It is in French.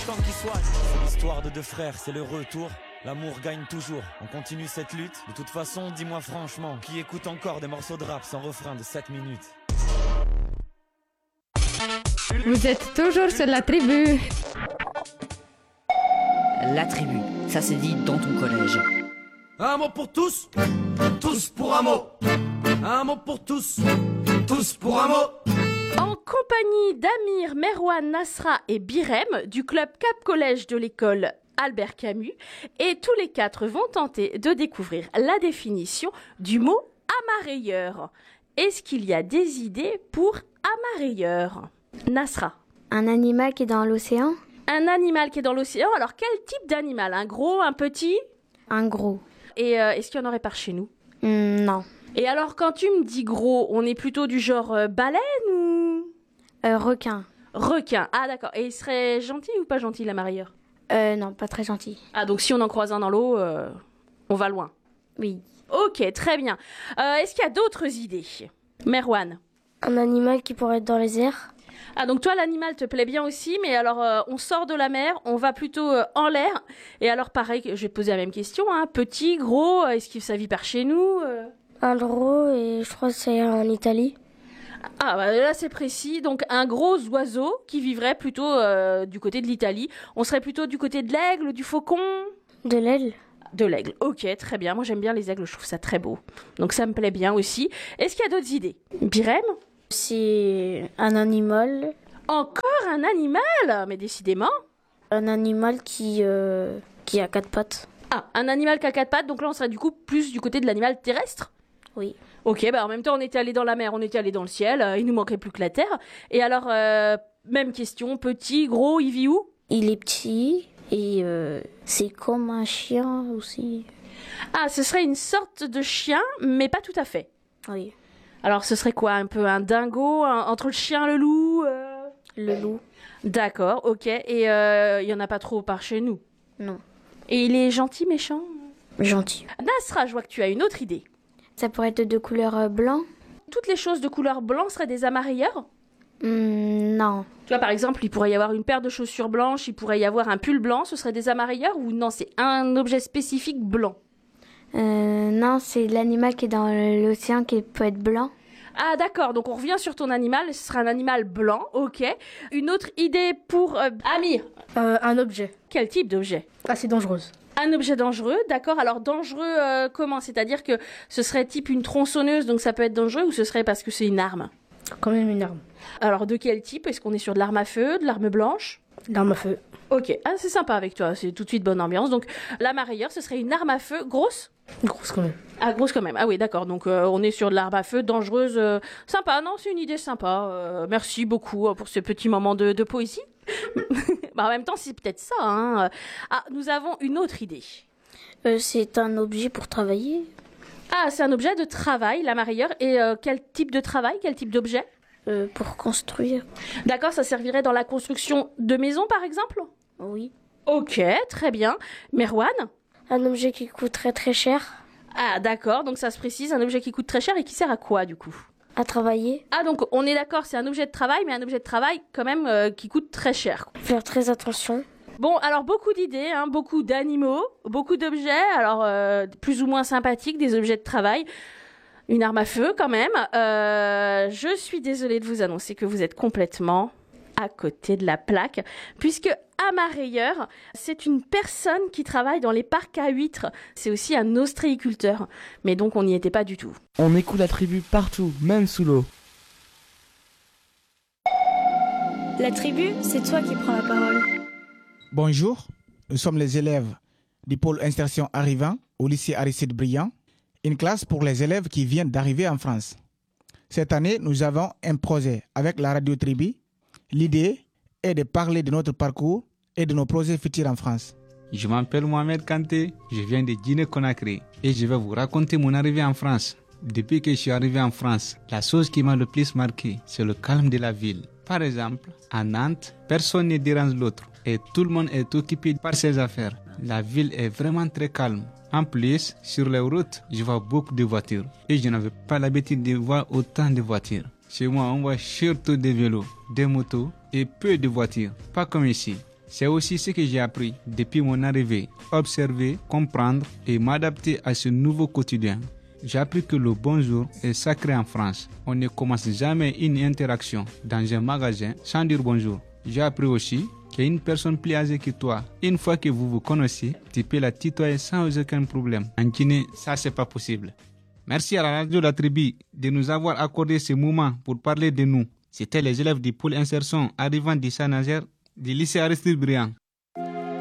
temps qu'ils soignent. C'est l'histoire de deux frères, c'est le retour. L'amour gagne toujours, on continue cette lutte. De toute façon, dis-moi franchement, qui écoute encore des morceaux de rap sans refrain de 7 minutes? Vous êtes toujours sur la tribu. La tribu, ça se dit dans ton collège. Un mot pour tous, tous pour un mot. Un mot pour tous, tous pour un mot. En compagnie d'Amir, Merwan, Nasra et Birem du club Cap Collège de l'école Albert Camus, et tous les quatre vont tenter de découvrir la définition du mot amarrayeur. Est-ce qu'il y a des idées pour amarrayeur? Nasra. Un animal qui est dans l'océan? Un animal qui est dans l'océan, alors quel type d'animal? Un gros, un petit? Un gros. Et est-ce qu'il y en aurait par chez nous? Non. Et alors quand tu me dis gros, on est plutôt du genre baleine ou? Requin. Requin, ah d'accord. Et il serait gentil ou pas gentil l'amarrayeur? Non, pas très gentil. Ah donc si on en croise un dans l'eau, on va loin. Oui. Ok, très bien. Est-ce qu'il y a d'autres idées? Merwan. Un animal qui pourrait être dans les airs? Ah donc toi l'animal te plaît bien aussi, mais alors on sort de la mer, on va plutôt en l'air. Et alors pareil, je vais te poser la même question, hein. Petit, gros, est-ce que ça vit par chez nous? Un gros, et je crois que c'est en Italie. Ah bah là c'est précis, donc un gros oiseau qui vivrait plutôt du côté de l'Italie. On serait plutôt du côté de l'aigle, du faucon? De l'aile? De l'aigle, ok, très bien. Moi j'aime bien les aigles, je trouve ça très beau. Donc ça me plaît bien aussi. Est-ce qu'il y a d'autres idées? Birem? C'est un animal. Encore un animal? Mais décidément. Un animal qui a 4 pattes. Ah, un animal qui a 4 pattes, donc là on serait du coup plus du côté de l'animal terrestre? Oui. Ok, bah en même temps on était allé dans la mer, on était allé dans le ciel, il nous manquerait plus que la terre. Et alors, même question, petit, gros, il vit où? Il est petit et c'est comme un chien aussi. Ah, ce serait une sorte de chien, mais pas tout à fait. Oui. Alors ce serait quoi? Un peu un dingo, entre le chien et le loup Le loup. D'accord, ok. Et il y en a pas trop par chez nous? Non. Et il est gentil, méchant? Gentil. Nasra, je vois que tu as une autre idée. Ça pourrait être de couleur blanc? Toutes les choses de couleur blanc seraient des amarrayeurs? Non. Tu vois, par exemple, il pourrait y avoir une paire de chaussures blanches, il pourrait y avoir un pull blanc, ce serait des amarrayeurs ou non, c'est un objet spécifique blanc? Non, c'est l'animal qui est dans l'océan qui peut être blanc. Ah d'accord, donc on revient sur ton animal, ce sera un animal blanc, ok. Une autre idée pour Amir? Un objet. Quel type d'objet? Assez dangereuse. Un objet dangereux, d'accord. Alors dangereux comment? C'est-à-dire que ce serait type une tronçonneuse, donc ça peut être dangereux, ou ce serait parce que c'est une arme? Quand même une arme. Alors de quel type? Est-ce qu'on est sur de l'arme à feu, de l'arme blanche? L'arme à feu. Ok, ah, c'est sympa avec toi, c'est tout de suite bonne ambiance. Donc l'amarrayeur, ce serait une arme à feu grosse? Grosse quand même. Ah, grosse quand même. Ah oui, d'accord. Donc on est sur de l'arme à feu dangereuse. Sympa, non, c'est une idée sympa. Merci beaucoup pour ce petit moment de poésie. Bah, en même temps, c'est peut-être ça. Hein. Ah, nous avons une autre idée. C'est un objet pour travailler. Ah, c'est un objet de travail, l'amarrayeur. Et quel type de travail? Quel type d'objet? Pour construire. D'accord, ça servirait dans la construction de maisons, par exemple? Oui. Ok, très bien. Merwan? Un objet qui coûterait très cher. Ah, d'accord, donc ça se précise, un objet qui coûte très cher et qui sert à quoi, du coup? À travailler. Ah, donc on est d'accord, c'est un objet de travail, mais un objet de travail quand même qui coûte très cher. Faire très attention. Bon, alors beaucoup d'idées, hein, beaucoup d'animaux, beaucoup d'objets, alors plus ou moins sympathiques, des objets de travail. Une arme à feu quand même. Je suis désolée de vous annoncer que vous êtes complètement à côté de la plaque, puisque amarrayeur, c'est une personne qui travaille dans les parcs à huîtres. C'est aussi un ostréiculteur, mais donc on n'y était pas du tout. On écoute la tribu partout, même sous l'eau. La tribu, c'est toi qui prends la parole. Bonjour, nous sommes les élèves du pôle insertion arrivant au lycée Aristide Briand, une classe pour les élèves qui viennent d'arriver en France. Cette année, nous avons un projet avec la radio Tribu. L'idée est de parler de notre parcours et de nos projets futurs en France. Je m'appelle Mohamed Kanté, je viens de Guinée-Conakry et je vais vous raconter mon arrivée en France. Depuis que je suis arrivé en France, la chose qui m'a le plus marqué, c'est le calme de la ville. Par exemple, à Nantes, personne ne dérange l'autre et tout le monde est occupé par ses affaires. La ville est vraiment très calme. En plus, sur les routes, je vois beaucoup de voitures et je n'avais pas l'habitude de voir autant de voitures. Chez moi, on voit surtout des vélos, des motos et peu de voitures. Pas comme ici. C'est aussi ce que j'ai appris depuis mon arrivée. Observer, comprendre et m'adapter à ce nouveau quotidien. J'ai appris que le bonjour est sacré en France. On ne commence jamais une interaction dans un magasin sans dire bonjour. J'ai appris aussi qu'une personne plus âgée que toi, une fois que vous vous connaissez, tu peux la tutoyer sans aucun problème. En Guinée, ça c'est pas possible. Merci à la radio La Tribu de nous avoir accordé ce moment pour parler de nous. C'était les élèves du pôle insertion arrivant du Saint-Nazaire du lycée Aristide Briand.